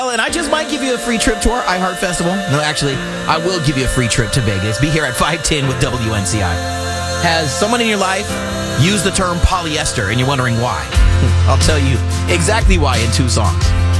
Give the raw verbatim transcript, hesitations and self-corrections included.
And I just might give you a free trip to our iHeart Festival. No, actually, I will give you a free trip to Vegas. Be here at five ten with W N C I. Has someone in your life used the term polyester and you're wondering why? I'll tell you exactly why in two songs.